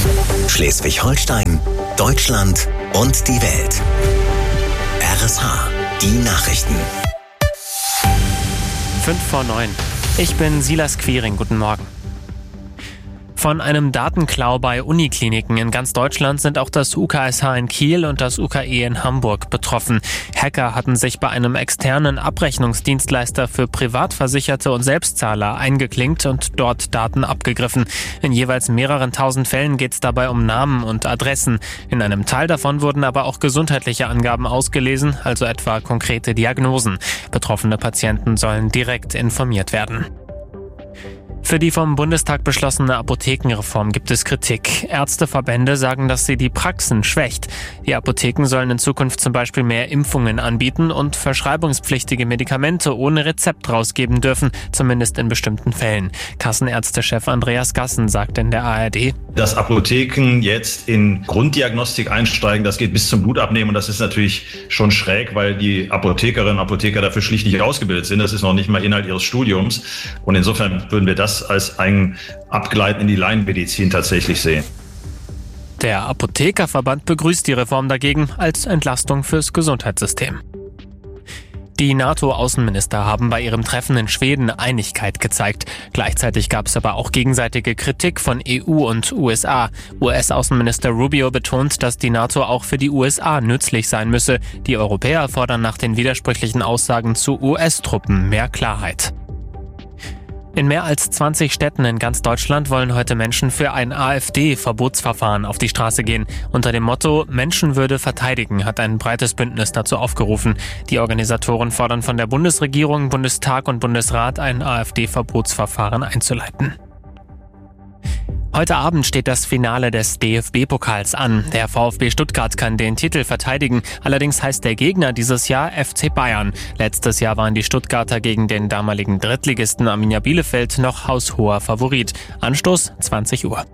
Schleswig-Holstein, Deutschland und die Welt. RSH, die Nachrichten. 5:09. Ich bin Silas Quiring. Guten Morgen. Von einem Datenklau bei Unikliniken in ganz Deutschland sind auch das UKSH in Kiel und das UKE in Hamburg betroffen. Hacker hatten sich bei einem externen Abrechnungsdienstleister für Privatversicherte und Selbstzahler eingeklinkt und dort Daten abgegriffen. In jeweils mehreren tausend Fällen geht es dabei um Namen und Adressen. In einem Teil davon wurden aber auch gesundheitliche Angaben ausgelesen, also etwa konkrete Diagnosen. Betroffene Patienten sollen direkt informiert werden. Für die vom Bundestag beschlossene Apothekenreform gibt es Kritik. Ärzteverbände sagen, dass sie die Praxen schwächt. Die Apotheken sollen in Zukunft zum Beispiel mehr Impfungen anbieten und verschreibungspflichtige Medikamente ohne Rezept rausgeben dürfen, zumindest in bestimmten Fällen. Kassenärztechef Andreas Gassen sagt in der ARD: Dass Apotheken jetzt in Grunddiagnostik einsteigen, das geht bis zum Blutabnehmen, und das ist natürlich schon schräg, weil die Apothekerinnen und Apotheker dafür schlicht nicht ausgebildet sind. Das ist noch nicht mal Inhalt ihres Studiums, und insofern würden wir das als ein Abgleiten in die Laienmedizin tatsächlich sehen. Der Apothekerverband begrüßt die Reform dagegen als Entlastung fürs Gesundheitssystem. Die NATO-Außenminister haben bei ihrem Treffen in Schweden Einigkeit gezeigt. Gleichzeitig gab es aber auch gegenseitige Kritik von EU und USA. US-Außenminister Rubio betont, dass die NATO auch für die USA nützlich sein müsse. Die Europäer fordern nach den widersprüchlichen Aussagen zu US-Truppen mehr Klarheit. In mehr als 20 Städten in ganz Deutschland wollen heute Menschen für ein AfD-Verbotsverfahren auf die Straße gehen. Unter dem Motto Menschenwürde verteidigen hat ein breites Bündnis dazu aufgerufen. Die Organisatoren fordern von der Bundesregierung, Bundestag und Bundesrat, ein AfD-Verbotsverfahren einzuleiten. Heute Abend steht das Finale des DFB-Pokals an. Der VfB Stuttgart kann den Titel verteidigen. Allerdings heißt der Gegner dieses Jahr FC Bayern. Letztes Jahr waren die Stuttgarter gegen den damaligen Drittligisten Arminia Bielefeld noch haushoher Favorit. Anstoß 20 Uhr.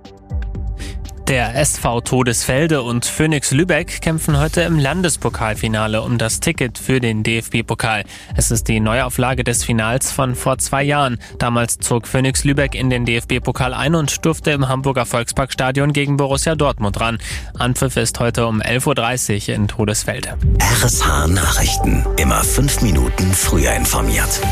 Der SV Todesfelde und Phönix Lübeck kämpfen heute im Landespokalfinale um das Ticket für den DFB-Pokal. Es ist die Neuauflage des Finals von vor 2 Jahren. Damals zog Phönix Lübeck in den DFB-Pokal ein und durfte im Hamburger Volksparkstadion gegen Borussia Dortmund ran. Anpfiff ist heute um 11:30 Uhr in Todesfelde. RSH Nachrichten. Immer 5 Minuten früher informiert.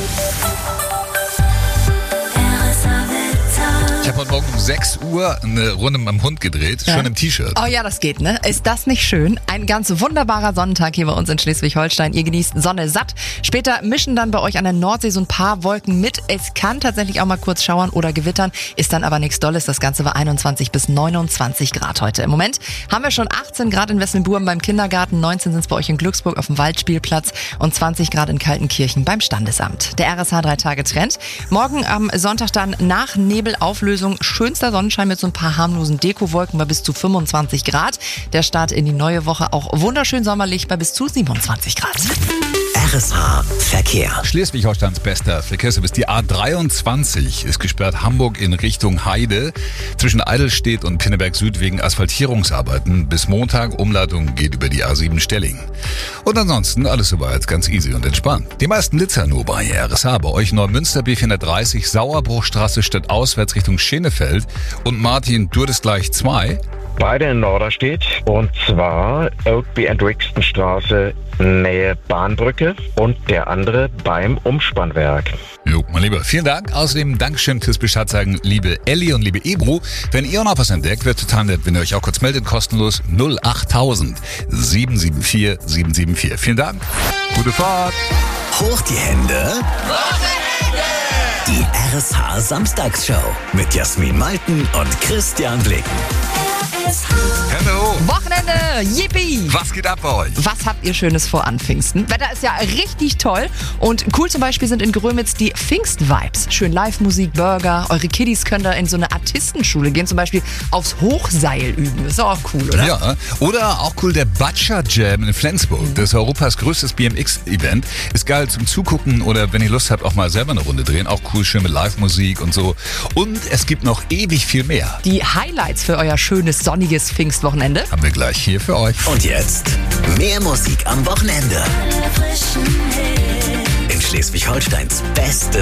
Ich habe heute Morgen um 6 Uhr eine Runde mit meinem Hund gedreht, schon im T-Shirt. Oh ja, das geht, ne? Ist das nicht schön? Ein ganz wunderbarer Sonnentag hier bei uns in Schleswig-Holstein. Ihr genießt Sonne satt. Später mischen dann bei euch an der Nordsee so ein paar Wolken mit. Es kann tatsächlich auch mal kurz schauern oder gewittern, ist dann aber nichts Dolles. Das Ganze war 21 bis 29 Grad heute. Im Moment haben wir schon 18 Grad in Wesselburen beim Kindergarten, 19 sind es bei euch in Glücksburg auf dem Waldspielplatz und 20 Grad in Kaltenkirchen beim Standesamt. Der RSH 3-Tage-Trend. Morgen am Sonntag dann nach Nebelauflösung schönster Sonnenschein mit so ein paar harmlosen Dekowolken bei bis zu 25 Grad. Der Start in die neue Woche auch wunderschön sommerlich bei bis zu 27 Grad. RSH Verkehr. Schleswig-Holsteins bester Verkehrsservice. Die A23 ist gesperrt, Hamburg in Richtung Heide. Zwischen Eidelstedt und Pinneberg Süd wegen Asphaltierungsarbeiten. Bis Montag, Umleitung geht über die A7 Stellingen. Und ansonsten alles soweit ganz easy und entspannt. Die meisten Blitzer nur bei RSH. Bei euch Neumünster B430, Sauerbruchstraße statt auswärts Richtung Schenefeld. Und Martin, du hattest gleich 2. Beide in Norderstedt, und zwar Oakby and Rixton Straße Nähe Bahnbrücke und der andere beim Umspannwerk. Jo, mein Lieber, vielen Dank. Außerdem Dankeschön fürs Bescheid sagen, liebe Elli und liebe Ebru. Wenn ihr noch was entdeckt, wird total nett, wenn ihr euch auch kurz meldet, kostenlos 08000 774 774. Vielen Dank. Gute Fahrt. Hoch die Hände. Die RSH Samstagsshow mit Jasmin Malten und Christian Blicken. Hallo. Wochenende, yippie! Was geht ab bei euch? Was habt ihr Schönes vor an Pfingsten? Wetter ist ja richtig toll und cool zum Beispiel sind in Grömitz die Pfingst-Vibes. Schön Live-Musik, Burger, eure Kiddies können da in so eine Artistenschule gehen, zum Beispiel aufs Hochseil üben. Ist auch cool, oder? Ja, oder auch cool der Butcher Jam in Flensburg. Das ist Europas größtes BMX-Event. Ist geil zum Zugucken oder wenn ihr Lust habt, auch mal selber eine Runde drehen. Auch cool, schön mit Live-Musik und so. Und es gibt noch ewig viel mehr. Die Highlights für euer schönes sonniges Pfingstwochenende haben wir gleich hier für euch. Und jetzt mehr Musik am Wochenende. In Schleswig-Holsteins beste